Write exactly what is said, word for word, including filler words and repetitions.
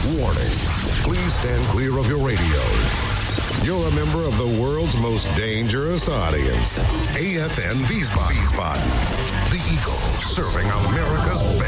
Warning. Please stand clear of your radio. You're a member of the world's most dangerous audience. A F N V-Spot. V-Spot. The Eagle, serving America's best